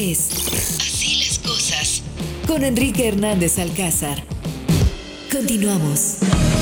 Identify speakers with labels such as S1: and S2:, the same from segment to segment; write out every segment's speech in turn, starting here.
S1: es Así las cosas con Enrique Hernández Alcázar. Continuamos.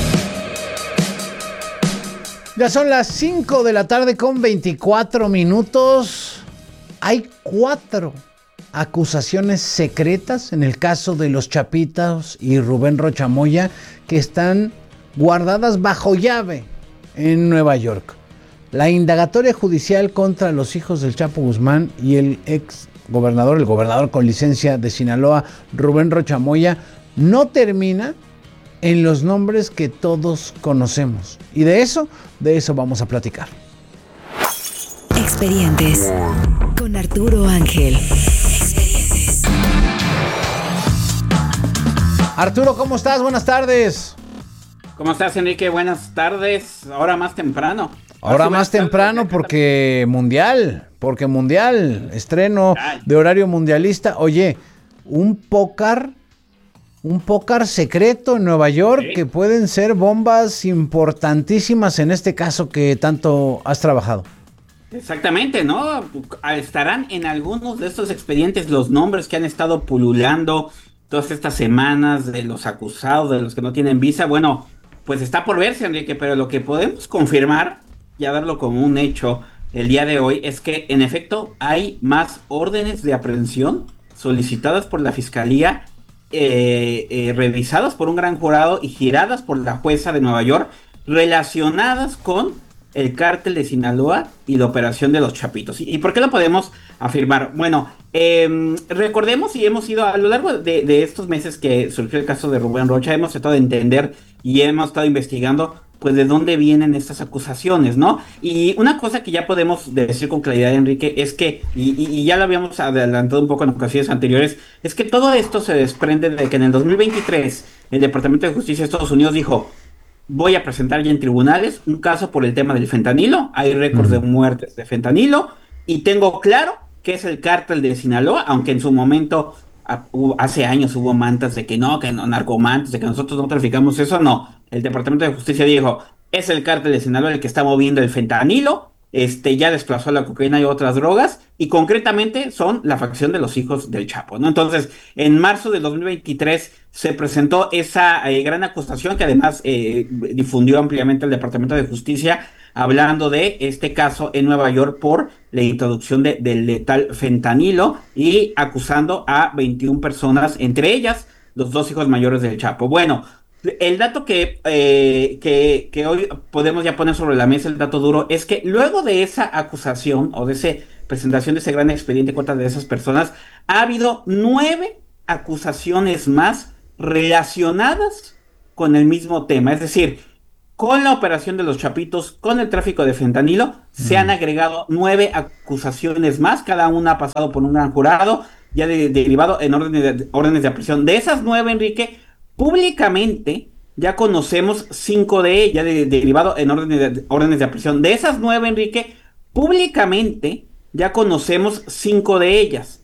S2: Ya son las 5 de la tarde con 24 minutos. Hay 4 acusaciones secretas en el caso de los Chapitos y Rubén Rocha Moya que están guardadas bajo llave en Nueva York. La indagatoria judicial contra los hijos del Chapo Guzmán y el gobernador con licencia de Sinaloa, Rubén Rocha Moya, no termina en los nombres que todos conocemos. Y de eso vamos a platicar.
S1: Expedientes con Arturo Ángel. Expedientes.
S2: Arturo, ¿cómo estás? Buenas tardes.
S3: ¿Cómo estás, Enrique? Buenas tardes. Ahora más temprano.
S2: Ahora más temprano porque mundial, estreno de horario mundialista. Oye, un pócar secreto en Nueva York, ¿sí? Que pueden ser bombas importantísimas en este caso que tanto has trabajado.
S3: Exactamente, ¿no? Estarán en algunos de estos expedientes los nombres que han estado pululando todas estas semanas de los acusados, de los que no tienen visa. Bueno, pues está por verse, Enrique, pero lo que podemos confirmar y verlo como un hecho el día de hoy es que en efecto hay más órdenes de aprehensión solicitadas por la fiscalía, revisadas por un gran jurado y giradas por la jueza de Nueva York, relacionadas con el cártel de Sinaloa y la operación de los Chapitos. ¿Y por qué lo podemos afirmar? Bueno, recordemos y hemos ido a lo largo de estos meses que surgió el caso de Rubén Rocha, hemos tratado de entender y hemos estado investigando pues de dónde vienen estas acusaciones, ¿no? Y una cosa que ya podemos decir con claridad, Enrique, es que, y ya lo habíamos adelantado un poco en ocasiones anteriores, es que todo esto se desprende de que en el 2023 el Departamento de Justicia de Estados Unidos dijo: voy a presentar ya en tribunales un caso por el tema del fentanilo, hay récords de muertes de fentanilo, y tengo claro que es el cártel de Sinaloa, aunque en su momento, hace años hubo mantas de que no narcomantas, de que nosotros no traficamos eso, no. El Departamento de Justicia dijo, es el cártel de Sinaloa el que está moviendo el fentanilo, ya desplazó la cocaína y otras drogas, y concretamente son la facción de los hijos del Chapo, ¿no? Entonces, en marzo del 2023 se presentó esa gran acusación que además difundió ampliamente el Departamento de Justicia, hablando de este caso en Nueva York por la introducción del letal fentanilo y acusando a 21 personas, entre ellas los 2 hijos mayores del Chapo. Bueno, el dato que hoy podemos ya poner sobre la mesa, el dato duro, es que luego de esa acusación o de esa presentación de ese gran expediente contra de esas personas, ha habido 9 acusaciones más relacionadas con el mismo tema. Es decir, con la operación de los Chapitos, con el tráfico de fentanilo, se han agregado 9 acusaciones más, cada una ha pasado por un gran jurado, ya derivado en órdenes de aprehensión. De esas 9, Enrique, públicamente ya conocemos 5 de ellas, derivado en órdenes de aprehensión. De esas 9, Enrique, públicamente ya conocemos 5 de ellas.